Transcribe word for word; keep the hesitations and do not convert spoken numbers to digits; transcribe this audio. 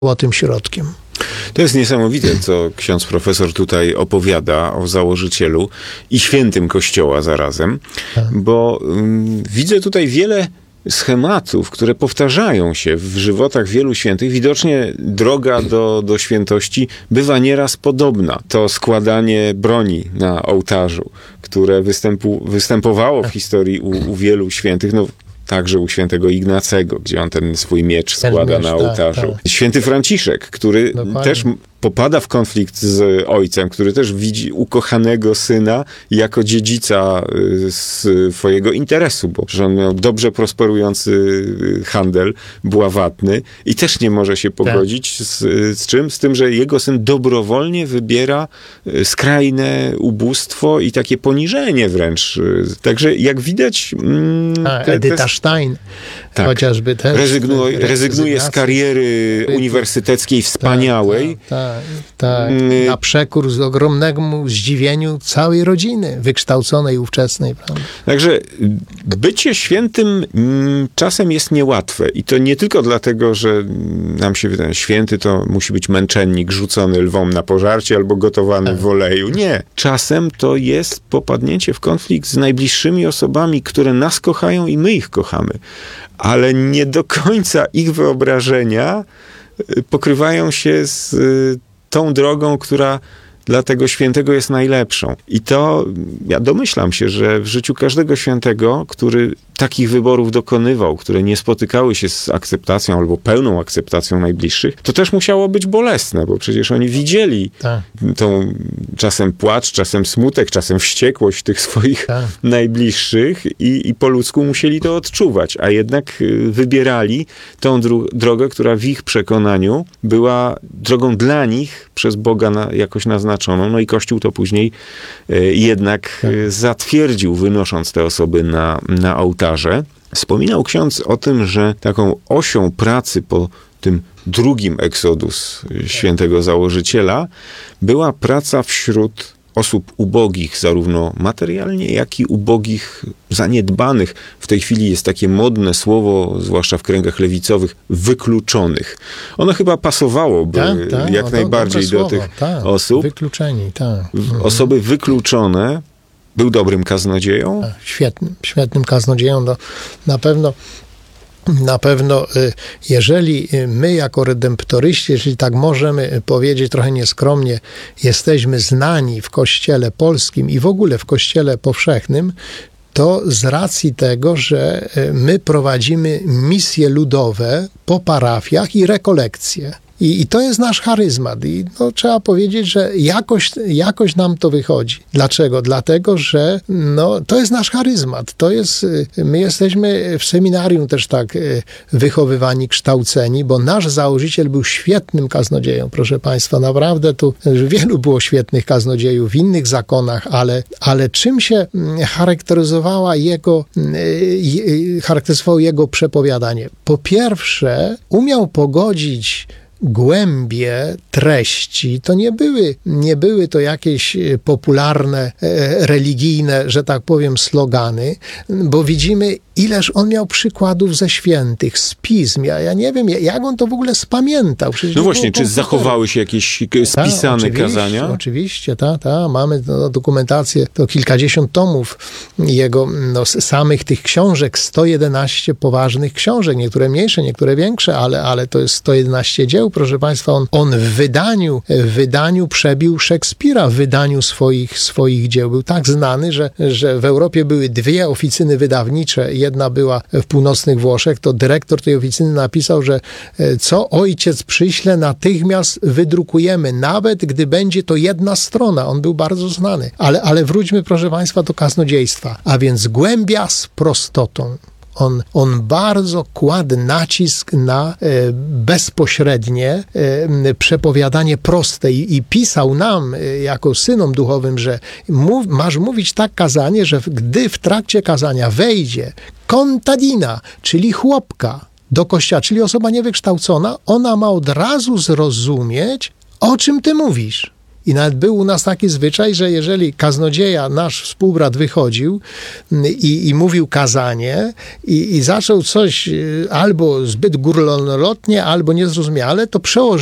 złotym środkiem. To jest niesamowite, co ksiądz profesor tutaj opowiada o założycielu i świętym Kościoła zarazem, tak. bo um, widzę tutaj wiele schematów, które powtarzają się w żywotach wielu świętych. Widocznie droga do, do świętości bywa nieraz podobna. To składanie broni na ołtarzu, które występu, występowało w historii u, u wielu świętych, no także u świętego Ignacego, gdzie on ten swój miecz składa na ołtarzu. Tak, tak. Święty Franciszek, który Dokładnie. też popada w konflikt z ojcem, który też widzi ukochanego syna jako dziedzica swojego interesu, bo że on miał dobrze prosperujący handel bławatny i też nie może się pogodzić tak. z, z czym? Z tym, że jego syn dobrowolnie wybiera skrajne ubóstwo i takie poniżenie wręcz. Także jak widać... A, te, Edyta te... Stein tak. chociażby też. Rezygnuje, rezygnuje z kariery uniwersyteckiej wspaniałej. Tak, tak. Tak, na przekór z ogromnemu zdziwieniu całej rodziny wykształconej ówczesnej. Prawda? Także bycie świętym czasem jest niełatwe i to nie tylko dlatego, że nam się wydaje, święty to musi być męczennik rzucony lwom na pożarcie albo gotowany w oleju. Nie. Czasem to jest popadnięcie w konflikt z najbliższymi osobami, które nas kochają i my ich kochamy, ale nie do końca ich wyobrażenia pokrywają się z tą drogą, która dla tego świętego jest najlepszą. I to, ja domyślam się, że w życiu każdego świętego, który takich wyborów dokonywał, które nie spotykały się z akceptacją albo pełną akceptacją najbliższych, to też musiało być bolesne, bo przecież oni widzieli tak. tą czasem płacz, czasem smutek, czasem wściekłość tych swoich tak. najbliższych i, i po ludzku musieli to odczuwać, a jednak wybierali tą dru- drogę, która w ich przekonaniu była drogą dla nich przez Boga na, jakoś naznaczoną, no i Kościół to później y, jednak tak. y, zatwierdził, wynosząc te osoby na, na ołtarz. Wspominał ksiądz o tym, że taką osią pracy po tym drugim Exodus świętego założyciela była praca wśród osób ubogich, zarówno materialnie, jak i ubogich, zaniedbanych. W tej chwili jest takie modne słowo, zwłaszcza w kręgach lewicowych, wykluczonych. Ono chyba pasowałoby tak, tak, jak no, najbardziej do słowo, tych tak, osób. Wykluczeni, tak. Osoby wykluczone. Był dobrym kaznodzieją? Świetnym, świetnym kaznodzieją. No, na pewno, na pewno, jeżeli my jako redemptoryści, jeżeli tak możemy powiedzieć trochę nieskromnie, jesteśmy znani w Kościele polskim i w ogóle w Kościele powszechnym, to z racji tego, że my prowadzimy misje ludowe po parafiach i rekolekcje. I, I to jest nasz charyzmat. I no, trzeba powiedzieć, że jakoś, jakoś nam to wychodzi. Dlaczego? Dlatego, że no, to jest nasz charyzmat. To jest, my jesteśmy w seminarium też tak wychowywani, kształceni, bo nasz założyciel był świetnym kaznodzieją, proszę Państwa. Naprawdę tu wielu było świetnych kaznodziejów w innych zakonach, ale, ale czym się charakteryzowała jego, charakteryzowało jego przepowiadanie? Po pierwsze, umiał pogodzić głębie treści, to nie były, nie były to jakieś popularne, e, religijne, że tak powiem, slogany, bo widzimy, ileż on miał przykładów ze świętych, z pism. Ja, ja nie wiem, jak on to w ogóle spamiętał. Przecież no właśnie, czy zachowały się jakieś spisane ta, kazania? Oczywiście, tak, ta. Mamy no, dokumentację, to kilkadziesiąt tomów jego, no, samych tych książek, sto jedenaście poważnych książek, niektóre mniejsze, niektóre większe, ale, ale to jest sto jedenaście dzieł, proszę Państwa. On, on w wydaniu, w wydaniu przebił Szekspira, w wydaniu swoich, swoich dzieł. Był tak znany, że, że w Europie były dwie oficyny wydawnicze. Jedna była w północnych Włoszech, to dyrektor tej oficyny napisał, że co ojciec przyśle, natychmiast wydrukujemy, nawet gdy będzie to jedna strona. On był bardzo znany. Ale, ale wróćmy, proszę Państwa, do kaznodziejstwa. A więc głębia z prostotą. On, on bardzo kładł nacisk na e, bezpośrednie e, przepowiadanie proste i, i pisał nam, e, jako synom duchowym, że mów, masz mówić tak kazanie, że gdy w trakcie kazania wejdzie contadina, czyli chłopka do kościoła, czyli osoba niewykształcona, ona ma od razu zrozumieć, o czym ty mówisz. I nawet był u nas taki zwyczaj, że jeżeli kaznodzieja, nasz współbrat wychodził i, i mówił kazanie i, i zaczął coś albo zbyt górnolotnie, albo niezrozumiale, to przełożył